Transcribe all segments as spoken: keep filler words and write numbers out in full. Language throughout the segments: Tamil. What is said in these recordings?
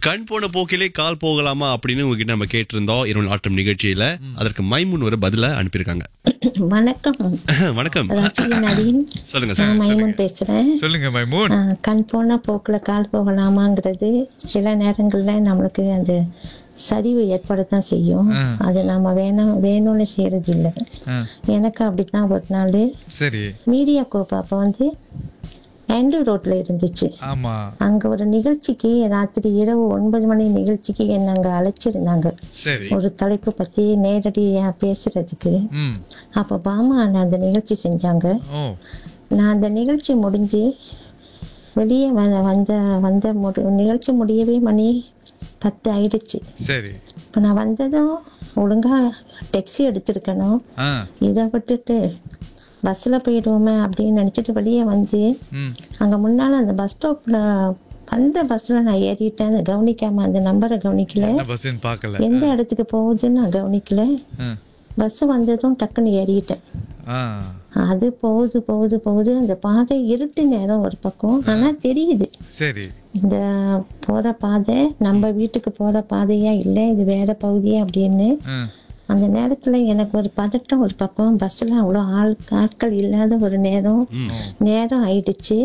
கண் போன போக்கிலே கால் போகலாமா அப்படின்னு உங்ககிட்ட நம்ம கேட்டிருந்தோம் இரவு ஆட்டம் நிகழ்ச்சியில. அதற்கு மைமுன் ஒரு பதில அனுப்பியிருக்காங்க. வணக்கம். வணக்கம். சொல்லுங்க சார். மைமுன் பேசுறேன். சொல்லுங்க மைமுன். கண் போன போக்குல கால் போகலாமாங்கிறது சில நேரங்கள்ல நம்மளுக்கு அந்த சரிவு ஏற்படத்தான் செய்யும். அது நம்ம வேணும் வேணும்னு செய்யறது இல்லை. எனக்கு அப்படித்தான் ஒரு நாள் சரி மீடியா கோப் அப்ப வந்து ஆண்ட்ரூ ரோட்ல இருந்துச்சு. அங்க ஒரு நிகழ்ச்சிக்கு ராத்திரி இரவு ஒன்பது மணி நிகழ்ச்சிக்கு என்ன அங்க அழைச்சிருந்தாங்க ஒரு தலைப்பு பத்தி நேரடியா பேசுறதுக்கு. அப்ப பாமா அந்த நிகழ்ச்சி செஞ்சாங்க. நான் அந்த நிகழ்ச்சி முடிஞ்சு வெளியே வந்த வந்த நிகழ்ச்சி முடியவே மணி பத்து ஆயிடுச்சு. இப்ப நான் வந்ததும் ஒழுங்கா டாக்ஸி எடுத்திருக்கணும். இதை விட்டுட்டு பஸ்ல போயிடுவோமே அப்படின்னு நினைச்சிட்டு வெளியே வந்து அங்க முன்னால அந்த பஸ் ஸ்டாப்ல அந்த பஸ்ல நான் ஏறிட்டேன். கவனிக்காம அந்த நம்பரை கவனிக்கல, எந்த இடத்துக்கு போகுதுன்னு நான் கவனிக்கல. பஸ் வந்ததும் டக்குன்னு ஏறிட்டேன். அது போகுது போகுது போகுது அந்த பாதை இருட்டு நேரம் ஒரு பக்கம், ஆனா தெரியுது இந்த போற பாதை நம்ம வீட்டுக்கு போற பாதையா இல்ல இது வேற பகுதியா அப்படின்னு. அந்த நேரத்துல எனக்கு ஒரு பதட்டம் ஒரு பக்கம். பஸ்ல அவ்வளவு ஆள் ஆட்கள் இல்லாத ஒரு நேரம் நேரம் ஆயிடுச்சு.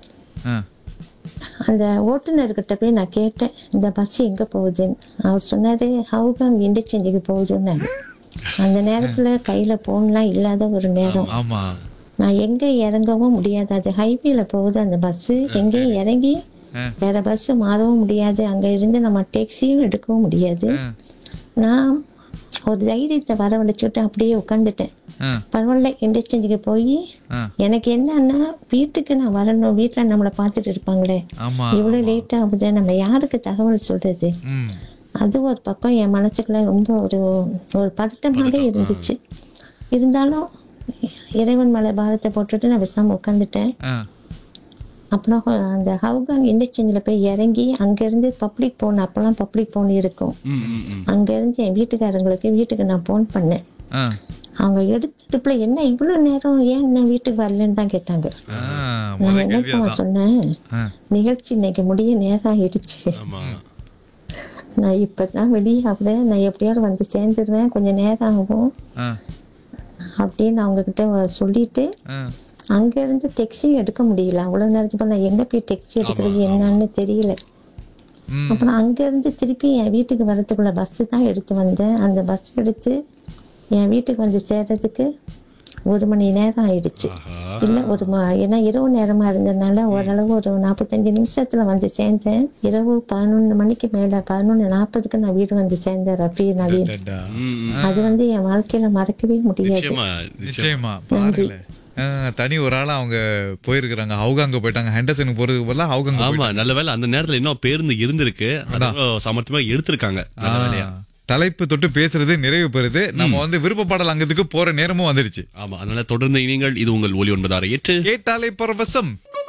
அந்த ஓட்டுநர்கிட்ட போய் நான் கேட்டேன் இந்த பஸ் எங்க போகுதுன்னு. அவர் சொன்னாரு ஹவுகாங் இன்டர்சேஞ்சுக்கு போகுதுன்னு. அந்த நேரத்துல கையில போன்லாம் இல்லாத ஒரு நேரம். நான் எங்க இறங்கவும் முடியாது, அது ஹைவேல போகுது அந்த பஸ். எங்கேயும் இறங்கி வேற பஸ் மாறவும் முடியாது, அங்க இருந்து நம்ம டாக்ஸியும் எடுக்கவும் முடியாது. நான் ஒரு தைரியத்தை வரவழைச்சுட்டு அப்படியே உட்காந்துட்டேன். பரவாயில்ல இன்டர்சேஞ்சுக்கு போய் எனக்கு என்னன்னா வீட்டுக்கு நான் வரணும், வீட்டுல நம்மளை பாத்துட்டு இருப்பாங்களே, இவ்வளவு லேட் ஆகுது, நம்ம யாருக்கு தகவல் சொல்றது. அது ஒரு பக்கம் என் மனசுக்குள்ள ரொம்ப ஒரு ஒரு பதட்டமாவே இருந்துச்சு. இருந்தாலும் இறைவன் மேல பாரத்தை போட்டுட்டு நான் விசாம உட்காந்துட்டேன். அப்புறம் அந்த ஹவுகாங் இன்டர்சேஞ்சில் போய் இறங்கி அங்க இருந்து பப்ளிக் போன், அப்பெல்லாம் பப்ளிக் போன் இருக்கும், அங்க இருந்து என் வீட்டுக்காரங்களுக்கு வீட்டுக்கு நான் போன் பண்ணேன். அவங்க எடுத்துட்டுப்புல என்ன இவ்வளவு நேரம் ஏன் என்ன வீட்டுக்கு வரலன்னு தான் கேட்டாங்க. நான் என்ன சொன்னேன், நிகழ்ச்சி இன்னைக்கு முடிய நேரம் ஆயிடுச்சு, நான் இப்பதான் வெளியே ஆகுறேன், நான் எப்படியாவது வந்து சேர்ந்துருவேன், கொஞ்சம் நேரம் ஆகும் அப்படின்னு அவங்க கிட்ட சொல்லிட்டு அங்க இருந்து டாக்ஸி எடுக்க முடியல. அவ்வளவு நேரத்துக்கு நான் எங்க போய் டாக்ஸி எடுக்கிறது என்னன்னு தெரியல. அப்புறம் அங்க இருந்து திருப்பி என் வீட்டுக்கு வர்றதுக்குள்ள பஸ் தான் எடுத்து வந்தேன். அந்த பஸ் எடுத்து என் வீட்டுக்கு வந்து சேர்றதுக்கு ஒரு மணி நேரம் ஆயிடுச்சு. இல்ல ஒரு ஏன்னா இரவு நேரமா இருந்ததுனால ஓரளவு ஒரு நாற்பத்தஞ்சு நிமிஷத்துல வந்து சேர்ந்தேன். இரவு பதினொன்னு மணிக்கு மேல பதினொன்னு நாற்பதுக்கு நான் வீடு வந்து சேர்ந்தேன். ரஃபி நவீன், அது வந்து என் வாழ்க்கையில மறக்கவே முடியாது. நன்றி. தனி ஒரு ஆளா அவங்க போயிருக்காங்க, ஹவுகாங்க போயிட்டாங்க. ஹெண்டர்சனுக்கு போறதுக்கு பதிலா ஹவுகாங்க. ஆமா, நல்ல வேளை அந்த நேரத்துல இன்னும் பேருந்து இருந்திருக்கு, சமர்த்தமா எடுத்திருக்காங்க. தலைப்பு தொட்டு பேசுறது நிறைவு பெறுது. நம்ம வந்து விருப்ப பாடல் அங்கத்துக்கு போற நேரமும் வந்துருச்சு. ஆமா, அதனால தொடர்ந்து நீங்கள் இது உங்கள் ஒலி ஒன்பது ஆறு எட்டு கேட்டாலே பரவசம்.